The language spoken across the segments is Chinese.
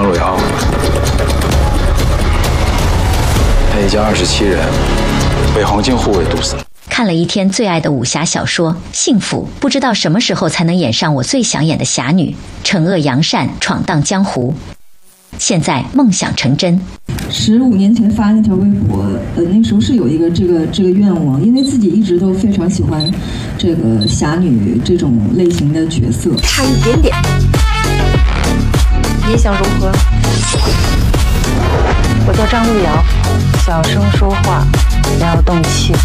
张路遥，他一家27人被黄金护卫毒死了。 看了一天最爱的武侠小说，幸福不知道什么时候才能演上我最想演的侠女，惩恶扬善，闯荡江湖。现在梦想成真。 15年前发那条微博，那时候是有一个这个愿望，因为自己一直都非常喜欢这个侠女这种类型的角色。 差一点点，你想如何？我叫张路遥，小声说话，不要动气。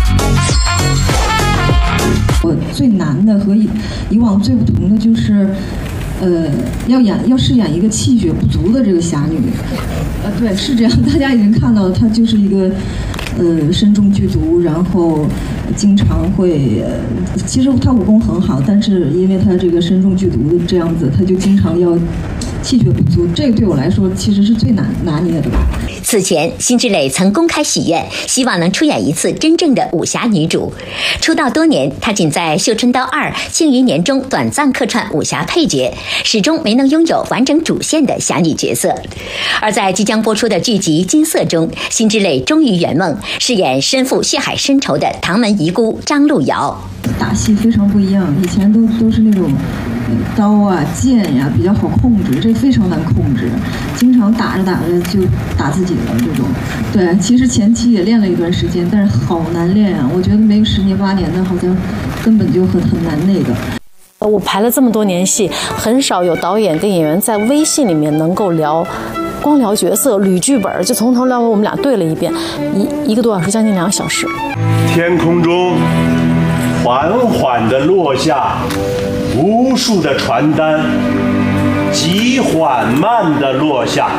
我最难的和以往最不同的就是。要饰演一个气血不足的这个侠女，对，是这样，大家已经看到她就是一个，身中剧毒，然后经常会，其实她武功很好，但是因为她这个身中剧毒的这样子，她就经常要气血不足，这个对我来说其实是最难拿捏的吧。 此前，辛芷蕾曾公开许愿，希望能出演一次真正的武侠女主。出道多年，她仅在《绣春刀2》《庆余年》中短暂客串武侠配角，始终没能拥有完整主线的侠女角色。而在即将播出的剧集《金色》中，辛芷蕾终于圆梦，饰演身负血海深仇的唐门遗孤张路遥。 打戏非常不一样，以前都是那种刀啊剑呀比较好控制，这非常难控制，经常打着就打自己了这种。对，其实前期也练了一段时间，但是好难练啊！我觉得没个10年8年的，好像根本就很难那个。 我排了这么多年戏，很少有导演跟演员在微信里面能够光聊角色、捋剧本，就从头到尾我们俩对了一遍，一个多小时，将近2个小时。 天空中缓缓地落下无数的传单，极缓慢地落下。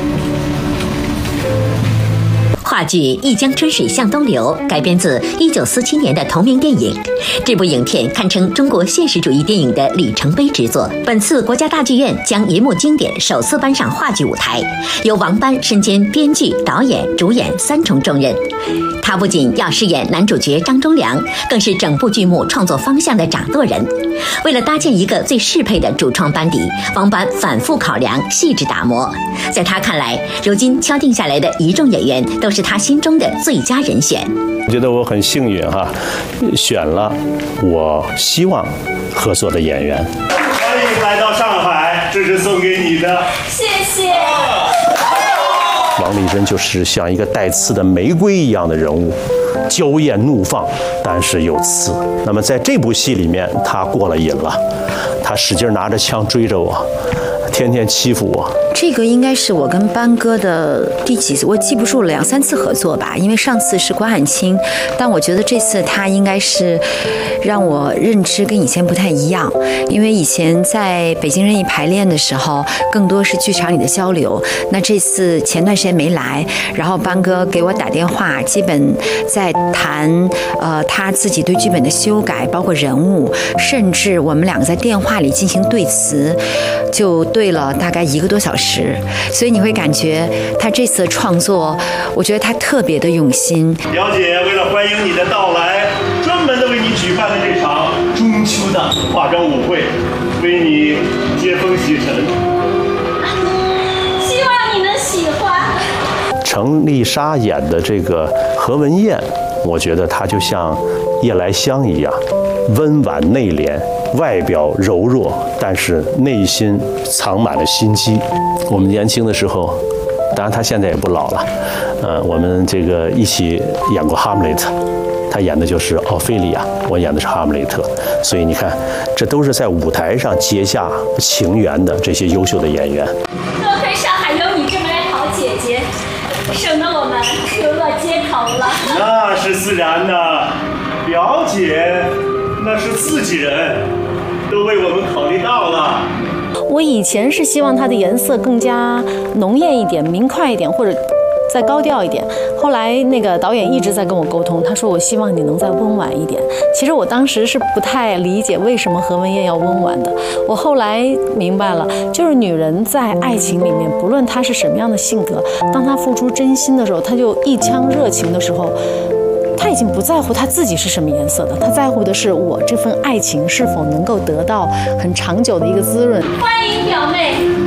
话剧《一江春水向东流》改编自1947年的同名电影，这部影片堪称中国现实主义电影的里程碑之作。本次国家大剧院将银幕经典首次搬上话剧舞台，由王班身兼编剧、导演、主演3重重任。他不仅要饰演男主角张忠良，更是整部剧目创作方向的掌舵人。为了搭建一个最适配的主创班底，王班反复考量，细致打磨。在他看来，如今敲定下来的一众演员都是他心中的最佳人选。 我觉得我很幸运哈，选了我希望合作的演员。欢迎来到上海，这是送给你的， 谢谢。 王丽珍就是像一个带刺的玫瑰一样的人物，娇艳怒放，但是有刺。那么在这部戏里面，她过了瘾了，她使劲拿着枪追着我，天天欺负我。 这个应该是我跟班哥的第几次，我记不住了，2、3次合作吧。因为上次是关汉卿，但我觉得这次他应该是让我认知跟以前不太一样。因为以前在北京人艺排练的时候，更多是剧场里的交流。那这次前段时间没来，然后班哥给我打电话，基本在谈他自己对剧本的修改，包括人物，甚至我们2个在电话里进行对词，就对了大概1个多小时。所以你会感觉他这次的创作，我觉得他特别的用心。 表姐为了欢迎你的到来，专门的为你举办了这场中秋的化妆舞会，为你接风洗尘。 希望你能喜欢。 程丽莎演的这个何文艳，我觉得她就像夜来香一样，温婉内敛，外表柔弱，但是内心藏满了心机。我们年轻的时候，当然他现在也不老了，我们这个一起演过《哈姆雷特》，他演的就是奥菲利亚，我演的是哈姆雷特。所以你看，这都是在舞台上结下情缘的这些优秀的演员。 多亏上海有你这么位好姐姐，省得我们流落街头了。 那是自然的，表姐那是自己人，都为我们考虑到了。 我以前是希望它的颜色更加浓艳一点、明快一点，或者再高调一点。后来那个导演一直在跟我沟通，他说我希望你能再温婉一点。其实我当时是不太理解为什么何文艳要温婉的。我后来明白了，就是女人在爱情里面，不论她是什么样的性格，当她付出真心的时候，她就一腔热情的时候，他已经不在乎他自己是什么颜色的，他在乎的是我这份爱情是否能够得到很长久的一个滋润。 欢迎表妹。